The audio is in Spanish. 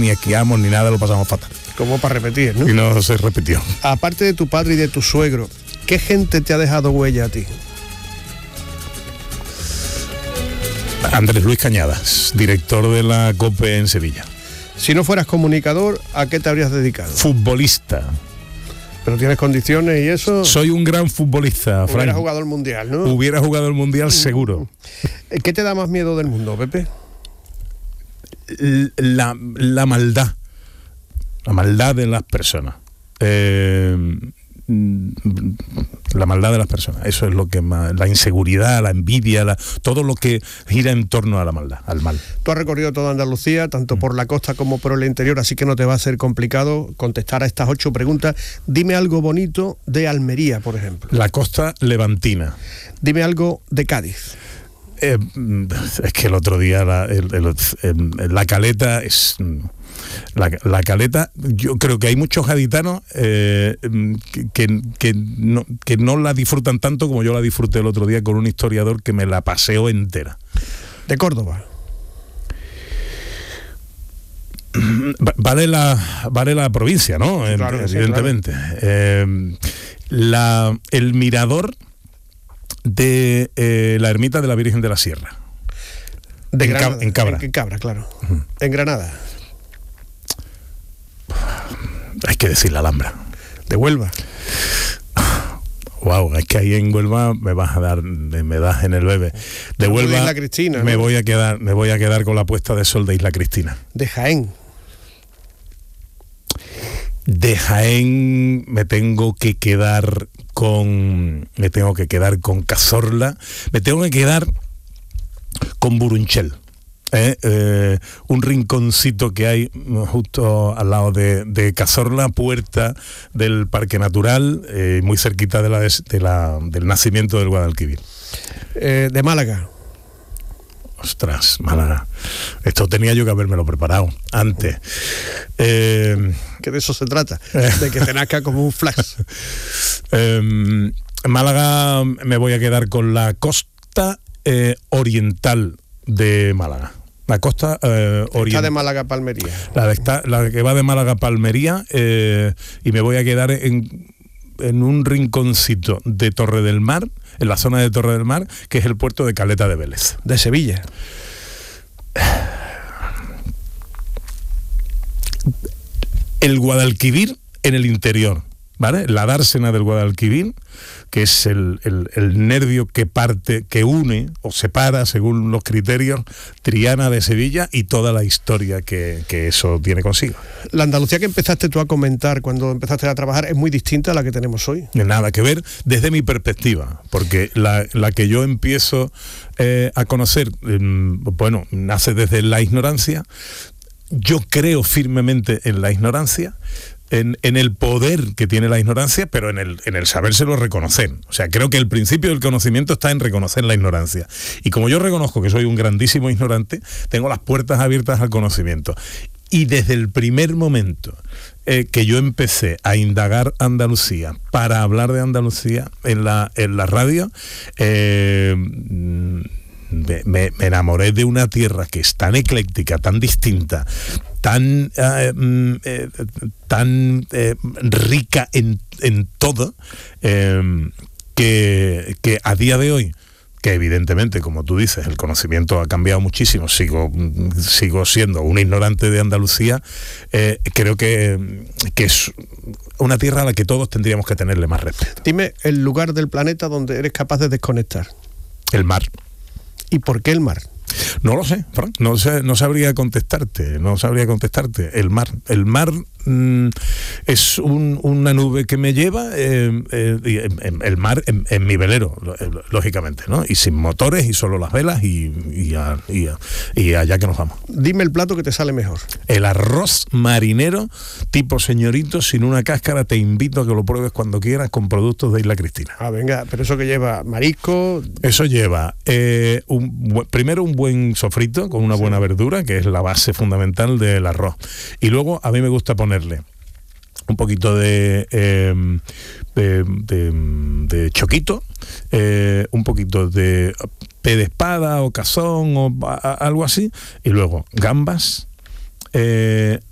ni esquiamos, ni nada, lo pasamos fatal. Como para repetir, ¿no? Y no se repitió. Aparte de tu padre y de tu suegro, ¿qué gente te ha dejado huella a ti? Andrés Luis Cañadas, director de la COPE en Sevilla. Si no fueras comunicador, ¿a qué te habrías dedicado? Futbolista. Pero tienes condiciones y eso. Soy un gran futbolista, Frank. Hubiera jugado el Mundial, ¿no? Hubiera jugado el Mundial seguro. ¿Qué te da más miedo del mundo, Pepe? La maldad. La maldad de las personas. La maldad de las personas. Eso es lo que más. La inseguridad, la envidia, todo lo que gira en torno a la maldad, al mal. Tú has recorrido toda Andalucía, tanto por la costa como por el interior, así que no te va a ser complicado contestar a estas 8 preguntas. Dime algo bonito de Almería, por ejemplo. La costa levantina. Dime algo de Cádiz. Es que el otro día la Caleta es... La Caleta, yo creo que hay muchos gaditanos que no la disfrutan tanto como yo la disfruté el otro día con un historiador que me la paseó entera. De Córdoba. Vale la provincia, ¿no? Claro, evidentemente. Sí, claro. El mirador de la ermita de la Virgen de la Sierra. De Granada, en Cabra. En Cabra, claro. En Granada. Hay que decir la Alhambra. De Huelva. Wow, es que ahí en Huelva me das en el bebé. De Huelva de Isla Cristina, ¿no? me voy a quedar con la puesta de sol de Isla Cristina. De Jaén. De Jaén me tengo que quedar con Cazorla, me tengo que quedar con Burunchel. Un rinconcito que hay justo al lado de Cazorla, puerta del Parque Natural, muy cerquita del nacimiento del Guadalquivir. De Málaga. Ostras, Málaga. Esto tenía yo que habérmelo preparado antes. Que de eso se trata, de que te nazca como un flash. Málaga, me voy a quedar con la costa oriental de Málaga. La costa oriental. Está de Málaga a Palmería. La que va de Málaga a Palmería, y me voy a quedar en un rinconcito de Torre del Mar, en la zona de Torre del Mar, que es el puerto de Caleta de Vélez. De Sevilla. El Guadalquivir en el interior, ¿vale? La dársena del Guadalquivir, que es el nervio que une o separa, según los criterios, Triana de Sevilla y toda la historia que eso tiene consigo. La Andalucía que empezaste tú a comentar cuando empezaste a trabajar es muy distinta a la que tenemos hoy. Nada que ver desde mi perspectiva, porque la que yo empiezo a conocer, nace desde la ignorancia. Yo creo firmemente en la ignorancia, en el poder que tiene la ignorancia, pero en el sabérselo reconocer. O sea, creo que el principio del conocimiento está en reconocer la ignorancia. Y como yo reconozco que soy un grandísimo ignorante, tengo las puertas abiertas al conocimiento. Y desde el primer momento que yo empecé a indagar Andalucía para hablar de Andalucía en la radio, me enamoré de una tierra que es tan ecléctica, tan distinta, tan rica en todo, que a día de hoy, que evidentemente, como tú dices, el conocimiento ha cambiado muchísimo, sigo siendo un ignorante de Andalucía, creo que es una tierra a la que todos tendríamos que tenerle más respeto. Dime el lugar del planeta donde eres capaz de desconectar. El mar. ¿Y por qué el mar? No lo sé, Frank, no sabría contestarte. El mar es una nube que me lleva, el mar en mi velero, lógicamente, ¿no? Y sin motores y solo las velas y allá que nos vamos. Dime el plato que te sale mejor. El arroz marinero tipo señorito sin una cáscara, te invito a que lo pruebes cuando quieras con productos de Isla Cristina. Ah, venga, pero eso que lleva marisco. Eso lleva primero un buen sofrito con una buena verdura, que es la base fundamental del arroz. Y luego a mí me gusta ponerle un poquito de choquito, un poquito de pe de espada o cazón o algo así, y luego gambas,